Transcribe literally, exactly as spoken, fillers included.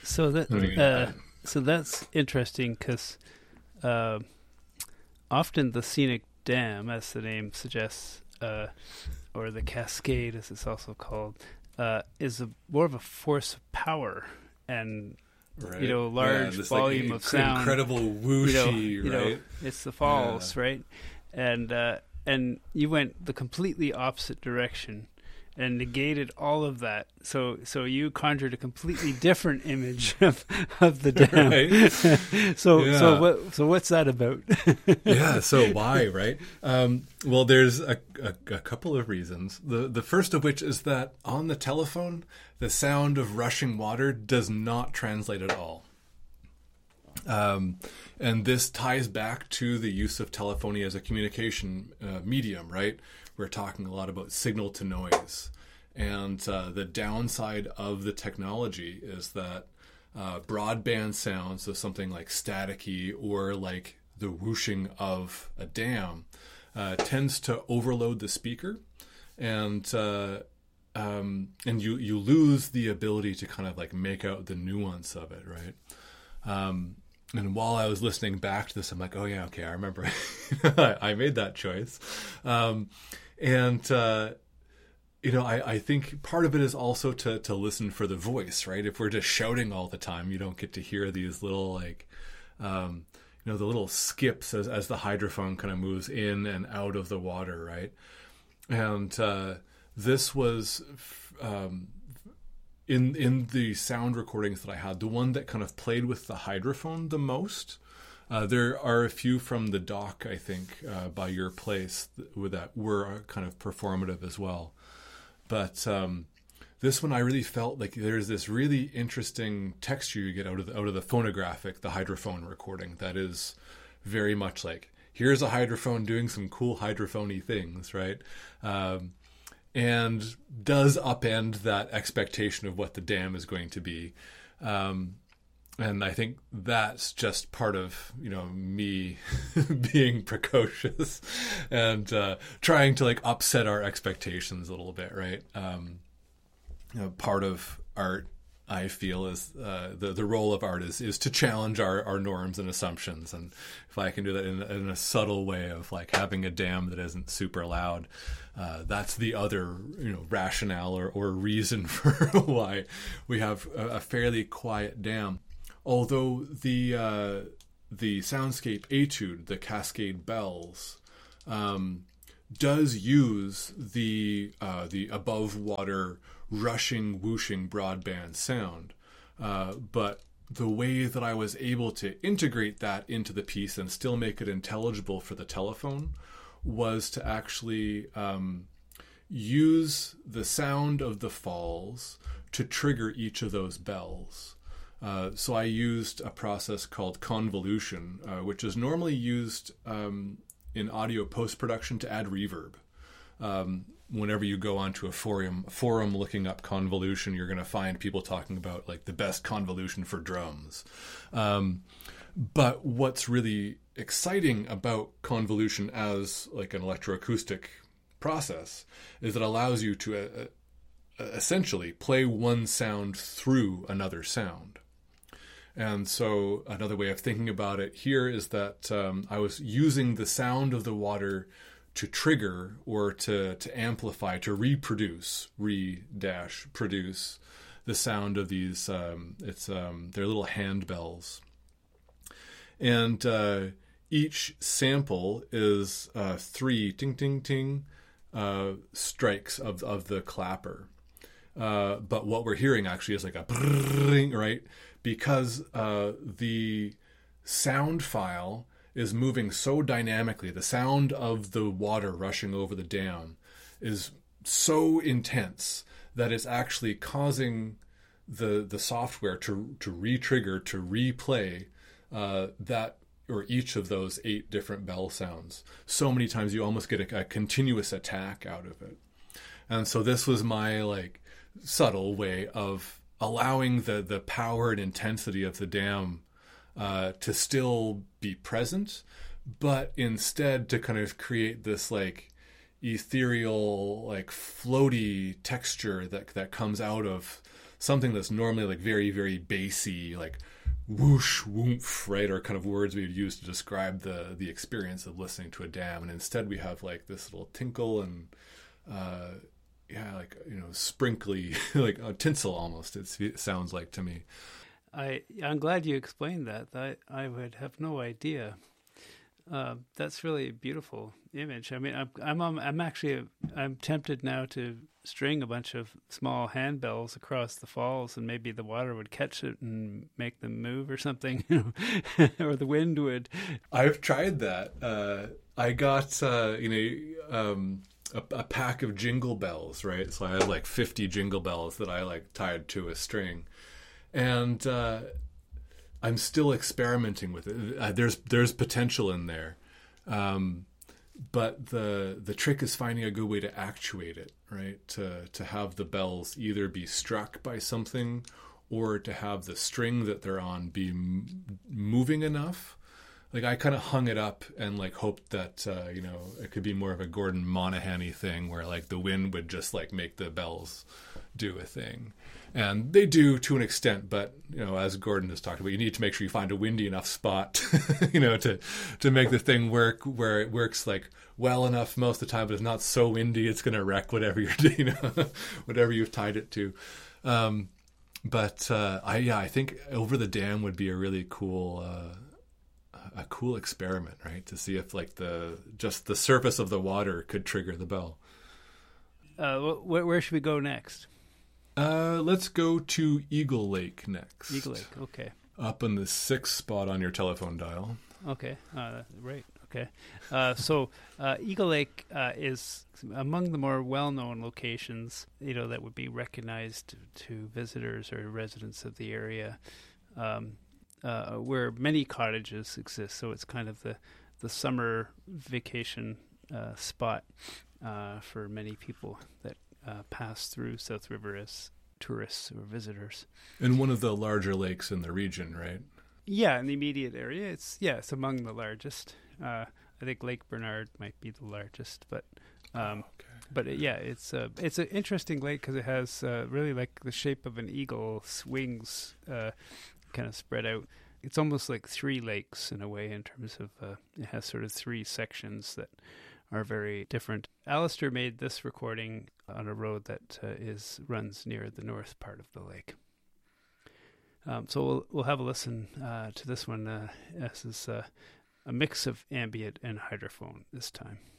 So that uh, so that's interesting because uh, often the scenic dam, as the name suggests, uh, or the cascade, as it's also called, uh, is a, more of a force of power and right. you know large yeah, volume like, of sound, incredible whooshy, you know, you right? know, it's the falls, yeah. right? And uh, and you went the completely opposite direction and negated all of that. So so you conjured a completely different image of, of the dam. Right. so yeah. so what so what's that about? yeah, so why, right? Um, well, there's a, a, a couple of reasons. The the first of which is that on the telephone, the sound of rushing water does not translate at all. Um, and this ties back to the use of telephony as a communication uh, medium, right? We're talking a lot about signal to noise. And uh, the downside of the technology is that uh, broadband sound, so something like staticky or like the whooshing of a dam, uh, tends to overload the speaker. And uh, um, and you, you lose the ability to kind of like make out the nuance of it, right? Um, and while I was listening back to this, I'm like, oh yeah, okay, I remember I made that choice. Um, and, uh, you know, I, I think part of it is also to, to listen for the voice, right? If we're just shouting all the time, you don't get to hear these little like, um, you know, the little skips as, as the hydrophone kind of moves in and out of the water, right? And uh, this was... Um, In in the sound recordings that I had, the one that kind of played with the hydrophone the most, uh, there are a few from the dock, I think, uh, by your place that, that were kind of performative as well. But um, this one, I really felt like there's this really interesting texture you get out of the, out of the phonographic, the hydrophone recording that is very much like, here's a hydrophone doing some cool hydrophony things, right? Um, and does upend that expectation of what the dam is going to be. Um, and I think that's just part of, you know, me being precocious and uh, trying to like upset our expectations a little bit, right? Um, you know, part of art, I feel, is uh, the the role of art is is to challenge our, our norms and assumptions. And if I can do that in, in a subtle way of like having a dam that isn't super loud, uh, that's the other, you know, rationale or, or reason for why we have a, a fairly quiet dam. Although the uh, the soundscape etude, the Cascade Bells, um, does use the uh, the above water rushing, whooshing broadband sound. Uh, but the way that I was able to integrate that into the piece and still make it intelligible for the telephone was to actually um, use the sound of the falls to trigger each of those bells. Uh, so I used a process called convolution, uh, which is normally used um, in audio post-production to add reverb. Um, whenever you go onto a forum forum looking up convolution, you're going to find people talking about like the best convolution for drums. Um, but what's really exciting about convolution as like an electroacoustic process is it allows you to uh, essentially play one sound through another sound. And so another way of thinking about it here is that um, I was using the sound of the water to trigger or to, to amplify, to reproduce, re-dash produce the sound of these, um, it's um, they're little handbells. And uh, each sample is uh, three ting, ting, ting uh, strikes of, of the clapper. Uh, but what we're hearing actually is like a brrrring, right? Because uh, the sound file is moving so dynamically. The sound of the water rushing over the dam is so intense that it's actually causing the the software to to re-trigger, to replay uh, that or each of those eight different bell sounds. So many times you almost get a, a continuous attack out of it. And so this was my like subtle way of allowing the the power and intensity of the dam Uh, to still be present, but instead to kind of create this like ethereal, like floaty texture that that comes out of something that's normally like very, very bassy, like whoosh, whoomph, right, or kind of words we would use to describe the the experience of listening to a dam. And instead we have like this little tinkle and, uh, yeah, like, you know, sprinkly, like a tinsel almost, it's, it sounds like to me. I, I'm glad you explained that. I, I would have no idea. Uh, that's really a beautiful image. I mean, I'm I'm um, I'm actually I'm tempted now to string a bunch of small handbells across the falls, and maybe the water would catch it and make them move or something, you know, or the wind would. I've tried that. Uh, I got uh, you know um, a, a pack of jingle bells, right? So I had like fifty jingle bells that I like tied to a string, and. Uh, I'm still experimenting with it. Uh, there's there's potential in there, um, but the the trick is finding a good way to actuate it, right? To to have the bells either be struck by something, or to have the string that they're on be m- moving enough. Like I kind of hung it up and like hoped that uh, you know it could be more of a Gordon Monahan-y thing where like the wind would just like make the bells do a thing. And they do to an extent, but, you know, as Gordon has talked about, you need to make sure you find a windy enough spot, you know, to, to make the thing work where it works like well enough most of the time, but it's not so windy it's going to wreck whatever you're doing, you know, whatever you've tied it to. Um, but uh, I, yeah, I think over the dam would be a really cool, uh, a cool experiment, right? To see if like the just the surface of the water could trigger the bell. Uh, wh- where should we go next? Uh, let's go to Eagle Lake next. Eagle Lake, okay. Up in the sixth spot on your telephone dial. Okay, uh, right, okay. Uh, so uh, Eagle Lake uh, is among the more well-known locations, you know, that would be recognized to visitors or residents of the area, um, uh, where many cottages exist. So it's kind of the, the summer vacation uh, spot uh, for many people that Uh, pass through South River as tourists or visitors. And one of the larger lakes in the region, right? Yeah, in the immediate area. It's yeah, it's among the largest. Uh, I think Lake Bernard might be the largest, but um, oh, okay. but uh, yeah, it's a it's an interesting lake because it has uh, really like the shape of an eagle's wings, uh, kind of spread out. It's almost like three lakes in a way in terms of uh, it has sort of three sections that are very different. Alistair made this recording on a road that uh, is runs near the north part of the lake. Um, so we'll we'll have a listen uh, to this one. Uh, this is uh, a mix of ambient and hydrophone this time.